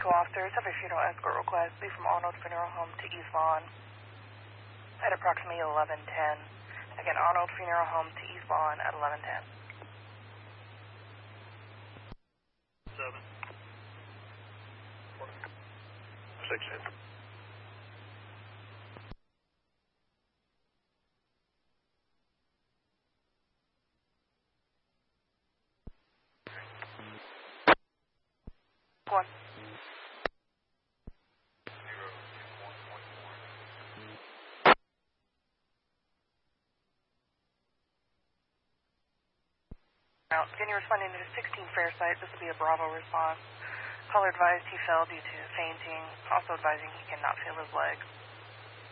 Echo officers have a funeral escort request. Leave from Arnold Funeral Home to East Lawn at approximately 11:10. Again, Arnold Funeral Home to East Lawn at 11:10. 7. 6. One. Continue responding to 16 Fairside. This will be a Bravo response. Caller advised he fell due to fainting. Also advising he cannot feel his legs.